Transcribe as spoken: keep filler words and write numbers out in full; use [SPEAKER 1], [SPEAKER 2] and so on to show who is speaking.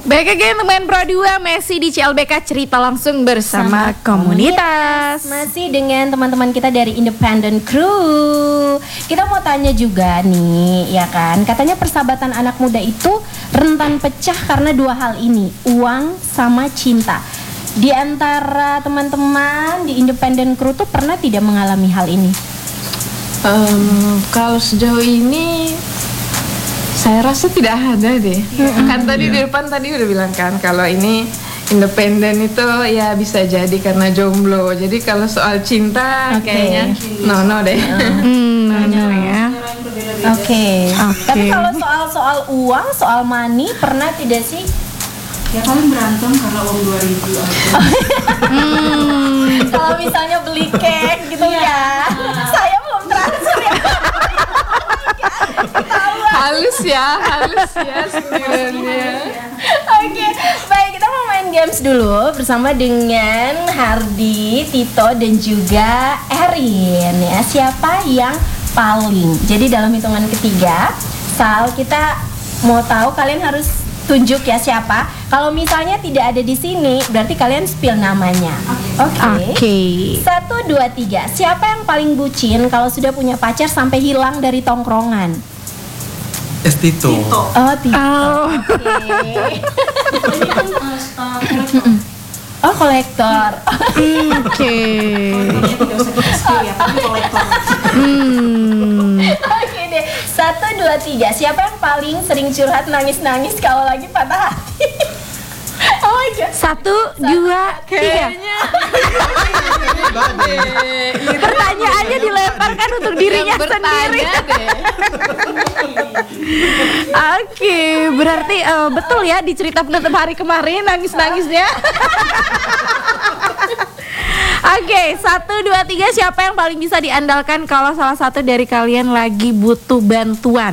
[SPEAKER 1] Back again teman Pro dua, Messi di C L B K cerita langsung bersama
[SPEAKER 2] Sama
[SPEAKER 1] komunitas.
[SPEAKER 2] Masih dengan teman-teman kita dari Independent Crew. Kita mau tanya juga nih, ya kan? Katanya persahabatan anak muda itu rentan pecah karena dua hal ini, uang sama cinta. Di antara teman-teman di Independent Crew tuh pernah tidak mengalami hal ini?
[SPEAKER 3] Um, kalau sejauh ini saya rasa tidak ada deh. Mm-hmm. Kan tadi di depan tadi udah bilang kan kalau ini independen itu ya bisa jadi karena jomblo. Jadi kalau soal cinta
[SPEAKER 2] okay.
[SPEAKER 3] kayaknya no no deh.
[SPEAKER 1] Hmm, no, no, ya.
[SPEAKER 2] Oke. Okay. Okay. Tapi kalau soal soal uang, soal money pernah tidak sih?
[SPEAKER 4] Ya paling berantem karena uang dua ribu aja.
[SPEAKER 2] hmm. Kalau misalnya beli cake gitu ya. Saya belum transfer ya.
[SPEAKER 3] halus ya, halus ya sebenarnya.
[SPEAKER 2] Oke, baik, kita mau main games dulu bersama dengan Hardi, Tito dan juga Erin ya. Siapa yang paling? Jadi dalam hitungan ketiga, Sal, kita mau tahu kalian harus tunjuk ya siapa. Kalau misalnya tidak ada di sini, berarti kalian spill namanya. Oke. Okay.
[SPEAKER 1] Okay.
[SPEAKER 2] Satu, dua, tiga. Siapa yang paling bucin kalau sudah punya pacar sampai hilang dari tongkrongan?
[SPEAKER 5] Es Tito.
[SPEAKER 4] Tito.
[SPEAKER 2] Oh, Tito.
[SPEAKER 1] Oh.
[SPEAKER 2] Oke.
[SPEAKER 4] Ini kan uh, uh, kolektor.
[SPEAKER 2] Oh, kolektor.
[SPEAKER 1] Oke.
[SPEAKER 4] Kolektornya tidak usah kita spill ya, tapi kolektor.
[SPEAKER 1] Hmm.
[SPEAKER 2] Oke deh. Satu, dua, tiga. Siapa yang paling sering curhat nangis-nangis kalau lagi patah hati? Oh my god.
[SPEAKER 1] Satu, dua, tiga. Pertanyaannya dilemparkan untuk dirinya sendiri. Oke, berarti uh, betul ya di cerita penutup hari kemarin nangis-nangisnya. Oke, satu, dua, tiga. Siapa yang paling bisa diandalkan kalau salah satu dari kalian lagi butuh bantuan?